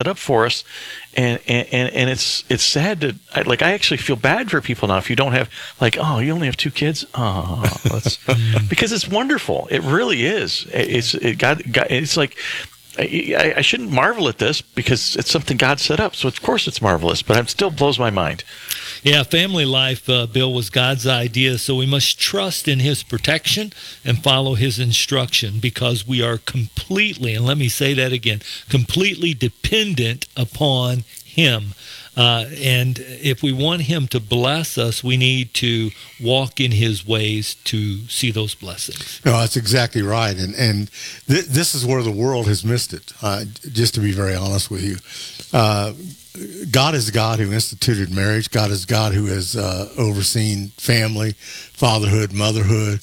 set up for us. And it's sad to, I actually feel bad for people now if you don't have, like, oh, you only have 2 kids? Oh, that's, because it's wonderful. It really is. It's like, I shouldn't marvel at this because it's something God set up. So, of course, it's marvelous, but it still blows my mind. Yeah, family life, Bill, was God's idea, so we must trust in His protection and follow His instruction because we are completely, and let me say that again, completely dependent upon Him. And if we want Him to bless us, we need to walk in His ways to see those blessings. No, that's exactly right. And this is where the world has missed it, just to be very honest with you. God is God who instituted marriage. God is God who has overseen family, fatherhood, motherhood.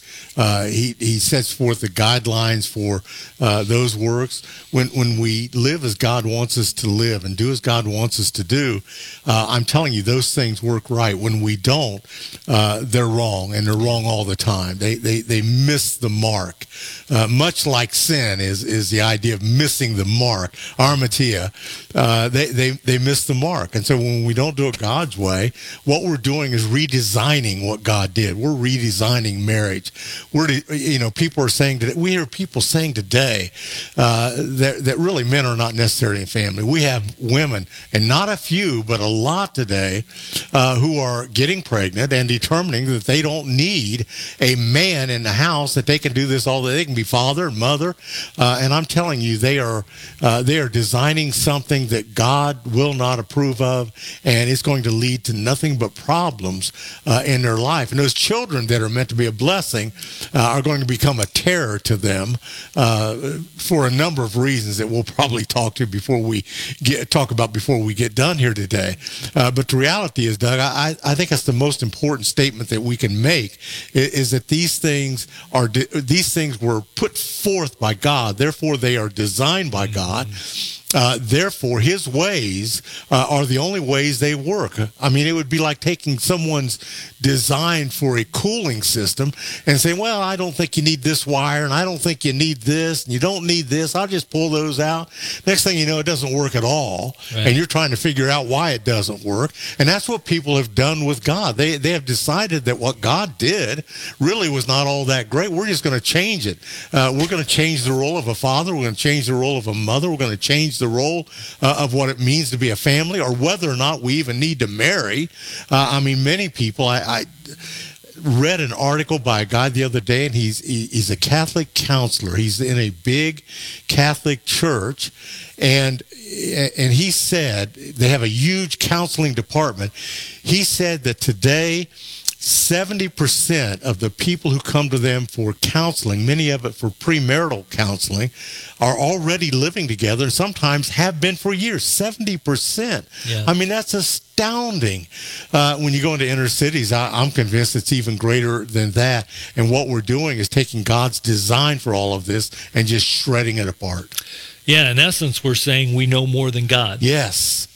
He sets forth the guidelines for those works. When we live as God wants us to live and do as God wants us to do, I'm telling you, those things work right. When we don't, they're wrong, and they're wrong all the time. They miss the mark. Much like sin is the idea of missing the mark. Armatia, they miss the mark. And so when we don't do it God's way, what we're doing is redesigning what God did. We're redesigning marriage. People are saying today, we hear people saying today that really men are not necessarily in family. We have women, and not a few, but a lot today, who are getting pregnant and determining that they don't need a man in the house, that they can do this all day. They can be father and mother. And I'm telling you, they are designing something that God will not approve of, and it's going to lead to nothing but problems in their life. And those children that are meant to be a blessing are going to become a terror to them for a number of reasons that we'll probably talk about before we get done here today. But the reality is, Doug, I think that's the most important statement that we can make is that these things were put forth by God. Therefore, they are designed by God. Therefore, His ways are the only ways they work. I mean, it would be like taking someone's design for a cooling system and saying, well, I don't think you need this wire, and I don't think you need this, and you don't need this. I'll just pull those out. Next thing you know, it doesn't work at all, right. And you're trying to figure out why it doesn't work. And that's what people have done with God. They have decided that what God did really was not all that great. We're just going to change it. We're going to change the role of a father. We're going to change the role of a mother. We're going to change the role of what it means to be a family, or whether or not we even need to marry. Many people, I read an article by a guy the other day, and he's a Catholic counselor. He's in a big Catholic church, and he said they have a huge counseling department. He said that today 70% of the people who come to them for counseling, many of it for premarital counseling, are already living together and sometimes have been for years. 70%. Yeah. I mean, that's astounding. When you go into inner cities, I'm convinced it's even greater than that. And what we're doing is taking God's design for all of this and just shredding it apart. Yeah, in essence, we're saying we know more than God. Yes.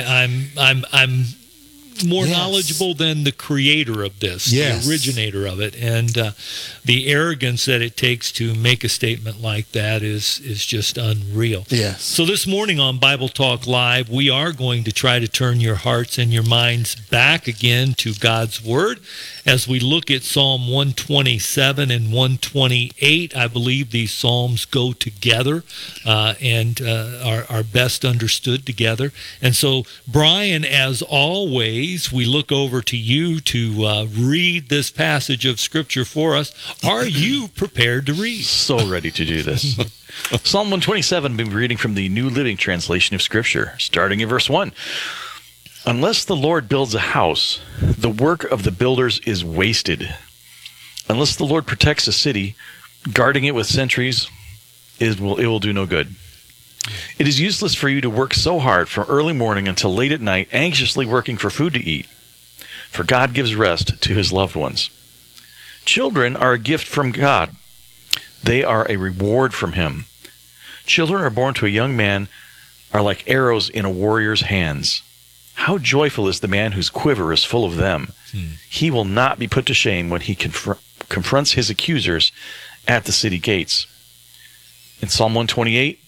I'm more knowledgeable than the creator of this, the originator of it. And the arrogance that it takes to make a statement like that is just unreal. Yes. So this morning on Bible Talk Live, we are going to try to turn your hearts and your minds back again to God's Word as we look at Psalm 127 and 128. I believe these Psalms go together and are best understood together. And so, Brian, as always, we look over to you to read this passage of Scripture for us. Are you prepared to read? So ready to do this. Psalm 127, we'll be reading from the New Living Translation of Scripture, starting in verse 1. Unless the Lord builds a house, the work of the builders is wasted. Unless the Lord protects a city, guarding it with sentries, it will do no good. It is useless for you to work so hard from early morning until late at night, anxiously working for food to eat. For God gives rest to His loved ones. Children are a gift from God. They are a reward from Him. Children are born to a young man are like arrows in a warrior's hands. How joyful is the man whose quiver is full of them. He will not be put to shame when he confronts his accusers at the city gates. In Psalm 128,